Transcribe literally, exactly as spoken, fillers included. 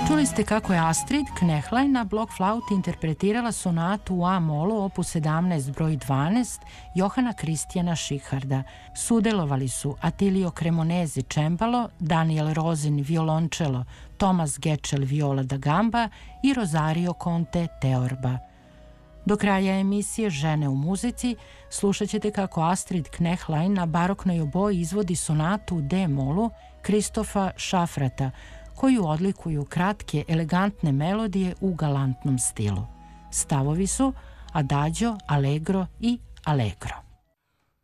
Čuli ste kako je Astrid Knechlein na blok flauti interpretirala sonatu u A-molu opus sedamnaest broj dvanaest Johana Kristijana Šiharda. Sudelovali su Attilio Cremonesi cembalo, Daniel Rosin violončelo, Thomas Getchell viola da gamba i Rosario Conte teorba. Do kraja emisije Žene u muzici slušat ćete kako Astrid Knechlein na baroknoj oboji izvodi sonatu u D-molu Kristofa Šafrata, koju odlikuju kratke, elegantne melodije u galantnom stilu. Stavovi su adagio, allegro i allegro.